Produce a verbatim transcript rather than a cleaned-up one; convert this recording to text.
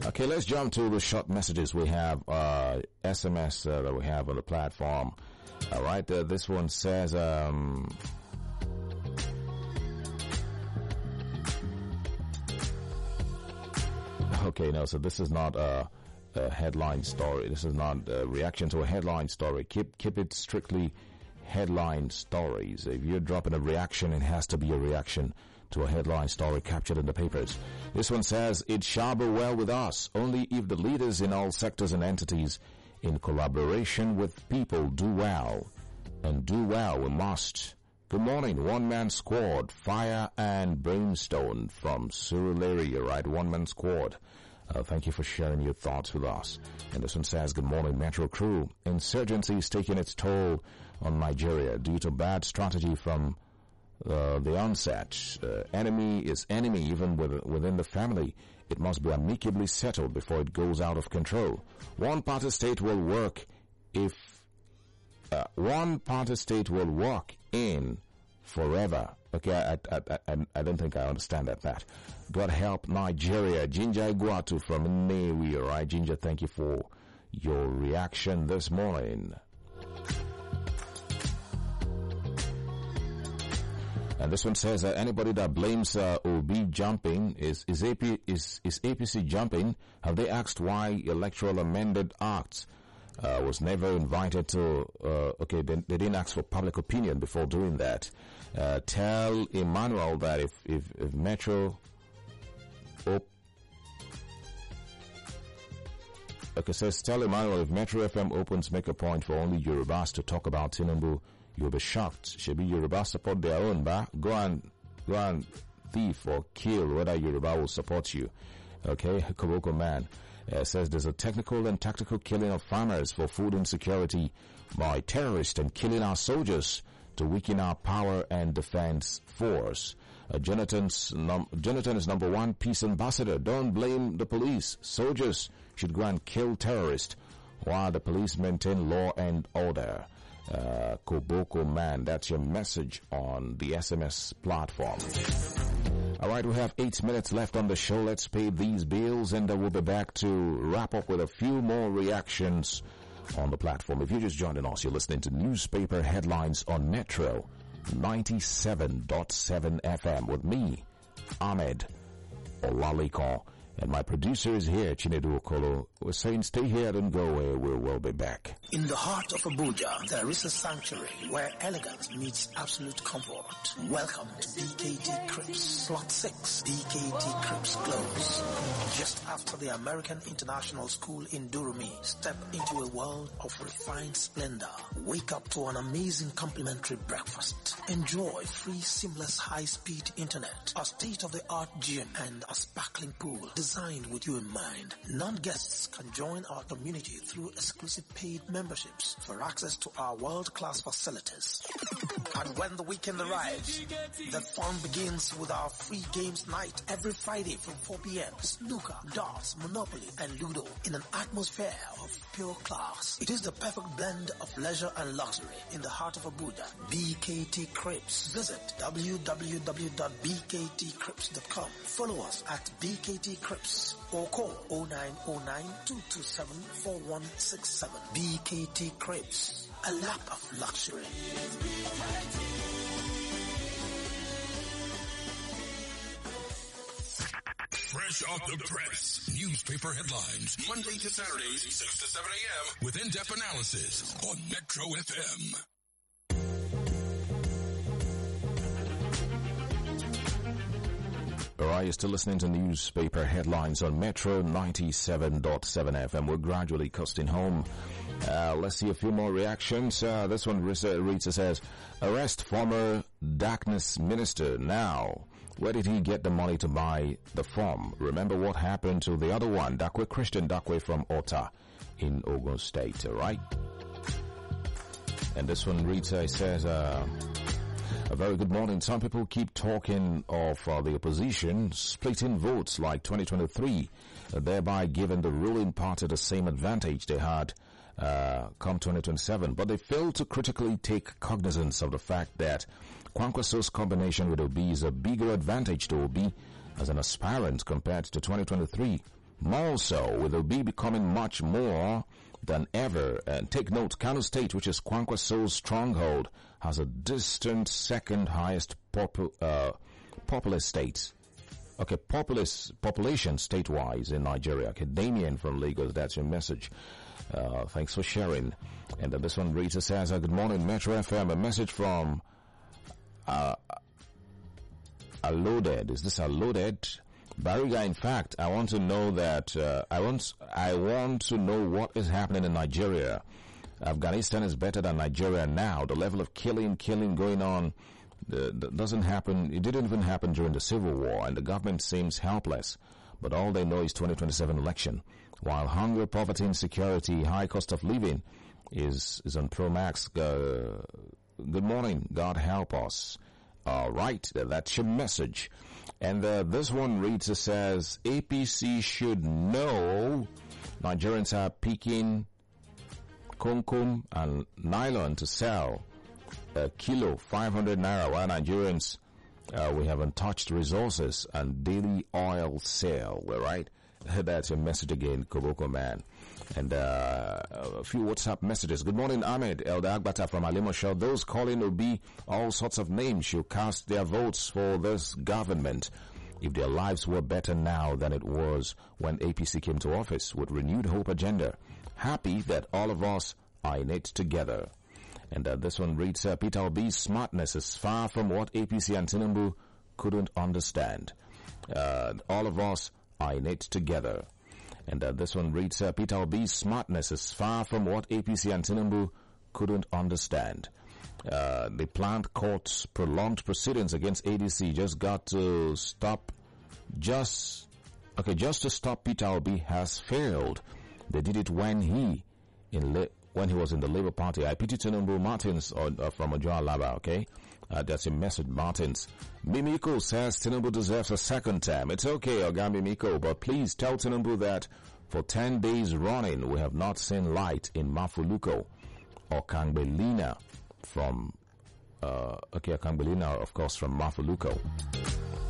Okay, let's jump to the short messages. We have uh, S M S uh, that we have on the platform. All right, uh, this one says, um, okay, no, so this is not a, a headline story. This is not a reaction to a headline story. Keep keep it strictly headline stories. If you're dropping a reaction, it has to be a reaction to a headline story captured in the papers. This one says, it shall be well with us only if the leaders in all sectors and entities in collaboration with people do well. And do well we must. Good morning, One Man Squad, Fire and Brimstone from Surulere, right? One Man Squad. Uh, thank you for sharing your thoughts with us. And this one says, good morning, Metro crew. Insurgency is taking its toll on Nigeria due to bad strategy from uh, the onset. Uh, enemy is enemy even with, within the family. It must be amicably settled before it goes out of control. One party state will work if uh, one party state will walk in forever. Okay, I, I, I, I don't think I understand that, that. God help Nigeria. Ginger Iguatu from Nnewi. All right, Ginger, thank you for your reaction this morning. And this one says, uh, anybody that blames uh, O B jumping, is is, A P, is is A P C jumping? Have they asked why electoral amended acts uh, was never invited to, uh, okay, they, they didn't ask for public opinion before doing that. Uh, tell Emmanuel that if, if, if Metro, op- okay, says, tell Emmanuel if Metro F M opens, make a point for only Yorubas to talk about Tinubu. You'll be shocked. Should be Yoruba support their own, ba? Go and, go and thief or kill whether Yoruba will support you. Okay, Koboko man uh, says there's a technical and tactical killing of farmers for food insecurity by terrorists and killing our soldiers to weaken our power and defense force. Uh, Jonathan's num- Jonathan is number one peace ambassador. Don't blame the police. Soldiers should go and kill terrorists while the police maintain law and order. Uh, Koboko man, that's your message on the S M S platform. Alright, we have eight minutes left on the show. Let's pay these bills and uh, we'll be back to wrap up with a few more reactions on the platform. If you're just joining us, you're listening to newspaper headlines on Metro ninety-seven point seven F M with me, Ahmed Olaliko. And my producer is here, Chinedu Okolo. We're saying stay here, don't go away. We will be back. In the heart of Abuja, there is a sanctuary where elegance meets absolute comfort. Welcome to B K T Crips, Plot six, B K T Crips Close. Just after the American International School in Durumi, step into a world of refined splendor. Wake up to an amazing complimentary breakfast. Enjoy free seamless high-speed internet, a state-of-the-art gym, and a sparkling pool designed with you in mind. Non-guests can join our community through exclusive paid memberships for access to our world-class facilities. And when the weekend arrives, the fun begins with our free games night every Friday from four p.m. Snooker, darts, Monopoly, and Ludo in an atmosphere of pure class. It is the perfect blend of leisure and luxury in the heart of Abuja. B K T Crips. Visit w w w dot b k t crips dot com. Follow us at B K T Crips or call oh nine oh nine, two two seven, four one six seven. B K T Crips, a lap of luxury. Fresh off the press. Newspaper headlines. Monday to Saturdays, six to seven a.m. with in-depth analysis on Metro F M. Alright, you're still listening to newspaper headlines on Metro ninety-seven point seven F M. We're gradually coasting home. Uh, let's see a few more reactions. Uh, this one reads, uh, says, arrest former darkness minister now. Where did he get the money to buy the farm? Remember what happened to the other one, Dakwe Christian Dakwe from Ota in Ogun State, alright? And this one reads, uh, it says, uh, a very good morning. Some people keep talking of uh, the opposition splitting votes like twenty twenty-three, uh, thereby giving the ruling party the same advantage they had uh, come twenty twenty-seven. But they fail to critically take cognizance of the fact that Kwankwaso's combination with Obi is a bigger advantage to Obi as an aspirant compared to twenty twenty-three. More so, with Obi becoming much more than ever. And take note, Kano State, which is Kwankwaso's stronghold, has a distant second highest popul- uh, populous state. Okay, populous, population state-wise in Nigeria. Okay, Damien from Lagos, that's your message. Uh, thanks for sharing. And uh, this one reads, it says, uh, good morning, Metro F M. A message from uh, Aloded. Is this Aloded? Bariga, in fact, I want to know that, uh, I want, I want to know what is happening in Nigeria. Afghanistan is better than Nigeria now. The level of killing, killing going on uh, doesn't happen. It didn't even happen during the Civil War, and the government seems helpless. But all they know is twenty twenty-seven election. While hunger, poverty, insecurity, high cost of living is, is on Pro Max. Uh, good morning. God help us. All right. That's your message. And uh, this one reads, it says, A P C should know Nigerians are picking kumkum and nylon to sell a kilo, five hundred naira, while Nigerians, uh, we have untouched resources and daily oil sale, all right? That's a message again, Koboko man. And uh, a few WhatsApp messages. Good morning, Ahmed Elder Agbata from Alimosho. Those calling Obi all sorts of names should cast their votes for this government. If their lives were better now than it was when A P C came to office with renewed hope agenda. Happy that all of us are in it together. And uh, this one reads, uh, Peter Obi's smartness is far from what A P C and Tinubu couldn't understand. Uh, all of us are in it together. And uh, this one reads, uh, Peter Obi's smartness is far from what A P C and Tinubu couldn't understand. Uh, the planned court's prolonged proceedings against A D C just got to stop, just, okay, just to stop Peter Obi has failed. They did it when he, in le- when he was in the Labour Party. I pity Tinubu. Martins or, uh, from Ojo Alaba, okay? Uh, that's a message, Martins. Mimiko says Tinubu deserves a second term. It's okay, Oga Mimiko, but please tell Tinubu that for ten days running, we have not seen light in Mafuluko or Kangbelina from, uh, okay, Kangbelina, of course, from Mafuluko.